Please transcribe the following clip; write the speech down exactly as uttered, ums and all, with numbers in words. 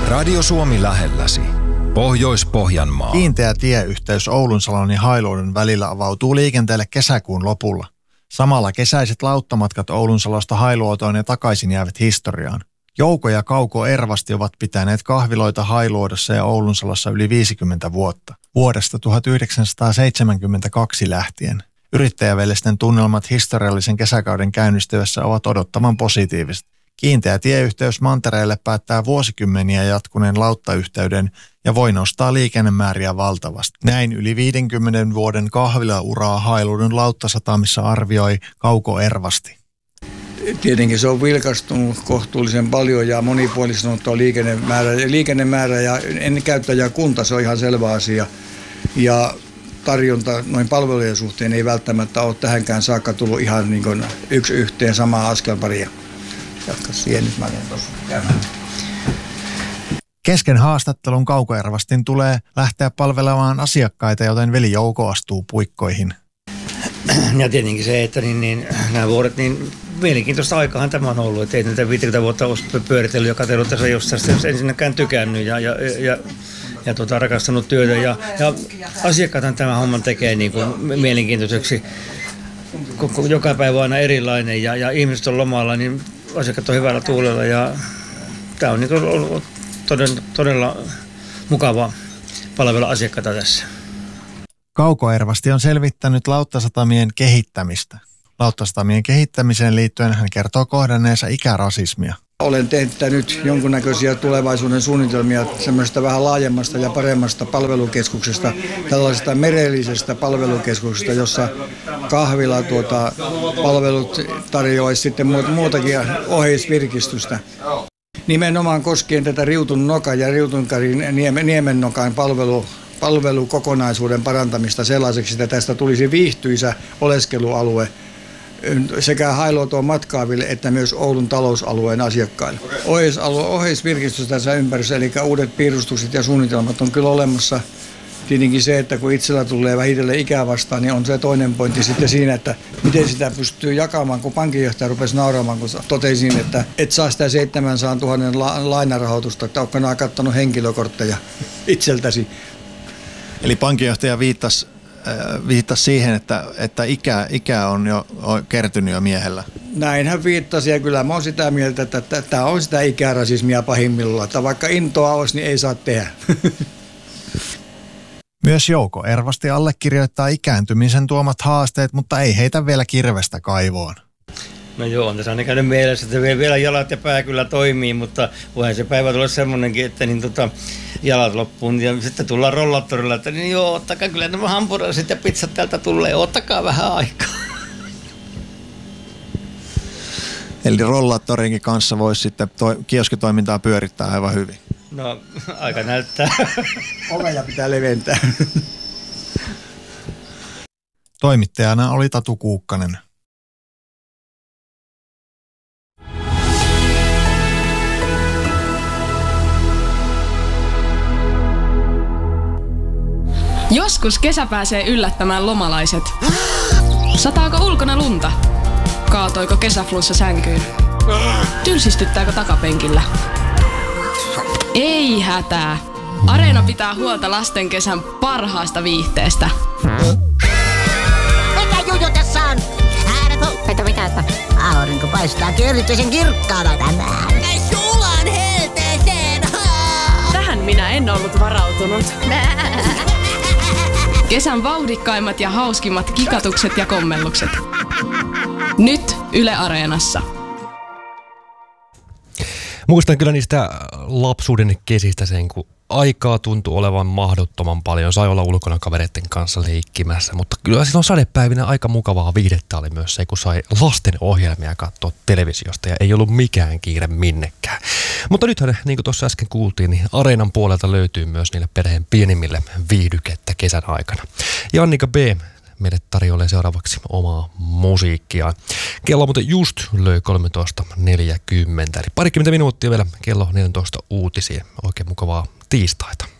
Radio Suomi lähelläsi. Pohjois-Pohjanmaa. Kiinteä tieyhteys Oulunsalon ja Hailuodon välillä avautuu liikenteelle kesäkuun lopulla. Samalla kesäiset lauttamatkat Oulunsalosta Hailuotoon ja takaisin jäävät historiaan. Jouko ja Kauko Ervasti ovat pitäneet kahviloita Hailuodossa ja Oulunsalossa yli viisikymmentä vuotta. Vuodesta tuhatyhdeksänsataaseitsemänkymmentäkaksi lähtien. Yrittäjävelisten tunnelmat historiallisen kesäkauden käynnistyessä ovat odottavan positiiviset. Kiinteä tieyhteys mantereelle päättää vuosikymmeniä jatkuneen lauttayhteyden ja voi nostaa liikennemääriä valtavasti. Näin yli viidenkymmenen vuoden kahvilauraa Hailuodon lauttasatamissa arvioi Kauko Ervasti. Tietenkin se on vilkastunut kohtuullisen paljon ja monipuolistunut tuo liikennemäärä, liikennemäärä ja käyttäjäkunta, se on ihan selvä asia. Ja tarjonta noin palvelujen suhteen ei välttämättä ole tähänkään saakka tullut ihan niin kuin yksi yhteen samaa askelparia. Jatka siihen, nyt mä olen tuossa käymään. Kesken haastattelun Kauko Ervastin tulee lähteä palvelemaan asiakkaita, joten veli Jouko astuu puikkoihin. Ja tietenkin se, että niin, niin, nämä vuodet, niin mielenkiintoista aikaahan tämä on ollut. Että ei näitä viisikymmentä vuotta ole pyöritellyt ja katsellut tässä jostain ensinnäkään tykännyt ja, ja, ja, ja tuota, rakastanut työtä. Ja, ja asiakkaathan tämä homman tekee niin kuin mielenkiintoiseksi. Koko, joka päivä on aina erilainen ja, ja ihmiset on lomalla, niin asiakkaat on hyvällä tuulella ja tämä on niin kuin ollut todella, todella mukavaa palvella asiakkaita tässä. Kauko Ervasti on selvittänyt lauttasatamien kehittämistä. Lauttasatamien kehittämiseen liittyen hän kertoo kohdanneensa ikärasismia. Olen tehnyt nyt jonkunnäköisiä tulevaisuuden suunnitelmia semmoista vähän laajemmasta ja paremmasta palvelukeskuksesta, tällaisesta merellisestä palvelukeskuksesta, jossa kahvila tuota, palvelut tarjoaisi sitten muutakin oheisvirkistystä. Nimenomaan koskien tätä Riutun nokan ja Riutunkarin Niemen nokan palvelu, palvelukokonaisuuden parantamista sellaiseksi, että tästä tulisi viihtyisä oleskelualue sekä Hailuotoon matkaaville että myös Oulun talousalueen asiakkaille. Oheisalue, oheisvirkistys tässä ympäristössä, eli uudet piirustukset ja suunnitelmat on kyllä olemassa. Tietenkin se, että kun itsellä tulee vähitellen ikää vastaan, niin on se toinen pointti sitten siinä, että miten sitä pystyy jakamaan, kun pankinjohtaja rupesi nauramaan, kun totesin, että et saa sitä seitsemänsadan la- lainarahoitusta, että oletko nämä katsonut henkilökortteja itseltäsi. Eli pankinjohtaja viittasi, äh, viittasi siihen, että, että ikä, ikä on jo on kertynyt jo miehellä. Näin hän viittasi ja kyllä mä oon sitä mieltä, että tämä on sitä ikärasismia pahimmillaan, että vaikka intoa olisi, niin ei saa tehdä. Myös Jouko Ervasti allekirjoittaa ikääntymisen tuomat haasteet, mutta ei heitä vielä kirvestä kaivoon. No joo, on tässä aina käynyt mielessä, että vielä jalat ja pää kyllä toimii, mutta voihan se päivä tulla semmoinenkin, että niin tota, jalat loppuun ja sitten tullaan rollattorilla, että niin joo, ottakaa kyllä nämä hampurilasit ja pizzat täältä tulee, ottakaa vähän aikaa. Eli rollattorinkin kanssa voisi sitten toi, kioskitoimintaa pyörittää aivan hyvin. No, aika näyttää. Ovella pitää leventää. Toimittajana oli Tatu Kuukkanen. Joskus kesä pääsee yllättämään lomalaiset. Sataako ulkona lunta? Kaatoiko kesäflunssa sänkyyn? Tylsistyttääkö takapenkillä? Ei hätää. Areena pitää huolta lasten kesän parhaasta viihteestä. Mikä juju tässä on? Että mitä, että aurinko paistaa erityisen kirkkaana tänään. Ei sulaan helteeseen. Tähän minä en ollut varautunut. Kesän vauhdikkaimmat ja hauskimmat kikatukset ja kommellukset. Nyt Yle Areenassa. Muistan kyllä niistä lapsuuden kesistä sen, kun aikaa tuntui olevan mahdottoman paljon. Sai olla ulkona kavereiden kanssa leikkimässä, mutta kyllä silloin sadepäivinä aika mukavaa viihdettä oli myös se, kun sai lasten ohjelmia katsoa televisiosta ja ei ollut mikään kiire minnekään. Mutta nythän, niin kuin tuossa äsken kuultiin, niin Areenan puolelta löytyy myös niille perheen pienimmille viihdykettä kesän aikana. Ja Annika B. meille tarjoilee seuraavaksi omaa musiikkia. Kello muuten just löi kolmetoista neljäkymmentä, eli parikymmentä minuuttia vielä kello neljätoista uutisia. Oikein mukavaa tiistaita.